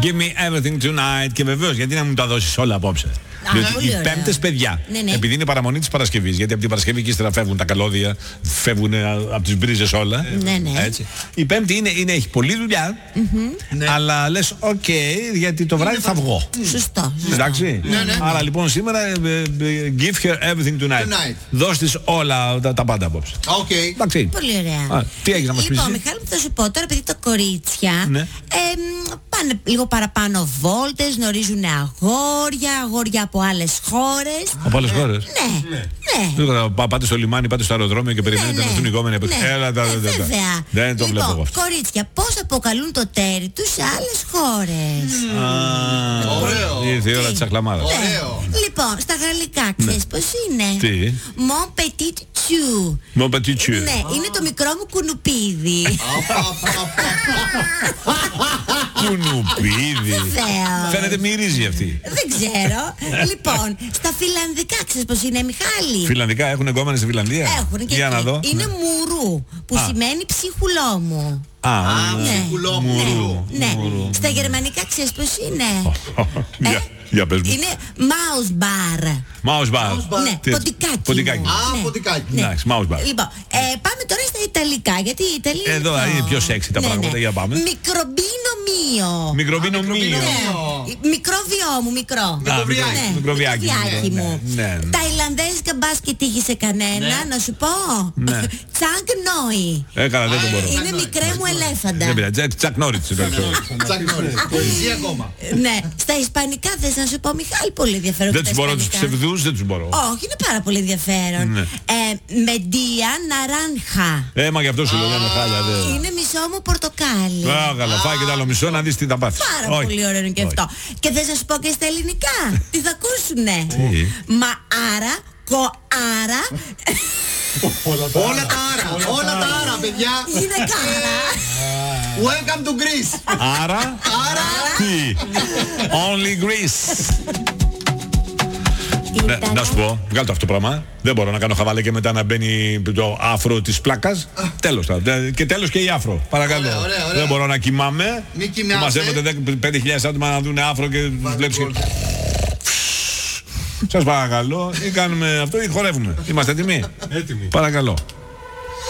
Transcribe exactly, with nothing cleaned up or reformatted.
Give me everything tonight. Και βεβαίως, γιατί να μου τα δώσεις όλα απόψε. Α, Διότι οι πέμπτες, παιδιά, ναι, ναι. επειδή είναι παραμονή της Παρασκευής, γιατί από την Παρασκευή και ύστερα φεύγουν τα καλώδια, φεύγουν από τις μπρίζες όλα. Ναι, ναι. Έτσι. Η Πέμπτη είναι, είναι, έχει πολλή δουλειά, mm-hmm. ναι. αλλά λες, οκ, okay, γιατί το βράδυ θα βγω. Σωστό. Εντάξει. Ναι, ναι. Άρα λοιπόν σήμερα, give her everything tonight. tonight. Δώσ' της όλα τα, τα πάντα απόψε. Okay. Εντάξει. Πολύ ωραία. Α, τι έχεις να μας πεις? Λοιπόν, Μιχάλη, μου θα σου πω τώρα, επειδή τα κορίτσια ναι. ε, πάνε λίγο παραπάνω βόλτες, γνωρίζουν αγόρια, αγόρια από άλλες χώρες. Από άλλες χώρες? Ναι, ναι. ναι. Πάτε στο λιμάνι, πάτε στο αεροδρόμιο και περιμένετε ναι, να έρθουν οι κόμενοι από ναι. Έλα, τα, ε, τα, τα. βέβαια. Δεν το λοιπόν, βλέπω εγώ. Κορίτσια, πώς αποκαλούν το τέρι τους σε άλλες χώρες? Mm. Ωραίο. Ήρθε η ώρα της αχλαμάρας. Ωραίο. Λοιπόν, στα γαλλικά ξέρεις πώς είναι? Τι? Mon petit chou. Mon petit chou. Ναι, είναι το μικρό μου κουνουπίδι. Κουνουπίδι. Βεβαίως. Φαίνεται μυρίζει αυτή. Δεν ξέρω. Λοιπόν, στα φιλανδικά ξέρεις πώς είναι, Μιχάλη? Φιλανδικά έχουν εγκόμενες στη Φιλανδία? Έχουν και για εκεί. να δω. Είναι μουρού, που Α. σημαίνει ψυχουλό μου. Α, ναι. μουρού. Ναι. Στα γερμανικά ξέρεις πώς είναι? Για, για πες μου. Είναι mouse bar. Mouse bar. Ναι, ποντικάκι. Ποντικάκι. Α, Ναι. ποντικάκι. Ναι. Εντάξει, mouse bar. Λοιπόν, ε, πάμε τώρα στα Ιταλικά, γιατί η Ιταλία Εδώ αυτό. είναι πιο σεξι τα Ναι, πράγματα, ναι. για πάμε. Μικρομπίνο μίο. Μικρομπίνο Α, μίο. Ναι. Μικρό βιό μου, μικρό. Μικροβιάκι. Ναι, Μικροβιάκι. μικροβιάκι Ναι, μου. ναι, ναι. Ταϊλανδέζικα μπας και τύχει σε κανένα, να σου πω. Ναι. Τσάνκ νόη. Ε, καλά, δεν το μπορώ. Είναι μικρέ μου ελέφαντα. Δεν πειράζει, Τσακ Νόριτς. Τσακ Νόρις. Ποεζία ακόμα. Ναι, στα ισπανικά θες να σου πω, Μιχάλη, πολύ ενδιαφέρον. Δεν και τους τα μπορώ, τους ισπανικά. ψευδούς δεν τους μπορώ. Όχι, είναι πάρα πολύ ενδιαφέρον. Ναι. Ε, Μεντία ναράνχα. Ε, μα γι' αυτό σου λέω, δεν είναι χάλια. δεν- Είναι μισό μου πορτοκάλι. Α, καλά, φάει και το άλλο μισό να δεις τι θα πάθεις. Πάρα Όχι. πολύ ωραίο είναι και Όχι. αυτό. Και θες να σου πω και στα ελληνικά. Τι θα ακούσουνε? Τι? Μα άρα, κοάρα, Όλα τα άρα. Όλα τα άρα, παιδιά. είναι κάρα. Welcome to Greece. Άρα, Άρα. τι? Only Greece. Ναι, Ήταν- να σου πω, βγάλω το αυτό το πράγμα. Δεν μπορώ να κάνω χαβάλε και μετά να μπαίνει το άφρο της πλάκας. Τέλος θα. Και τέλος και η άφρο. Παρακαλώ. Ωραία, ωραία, ωραία. Δεν μπορώ να κοιμάμαι. Μη Που κοιμάσαι. μαζεύονται πέντε χιλιάδες άτομα να δουν άφρο και τους βλέπεις και... Σας παρακαλώ, ή κάνουμε αυτό ή χορεύουμε. Είμαστε έτοιμοι? Έτοιμοι. Παρακαλώ.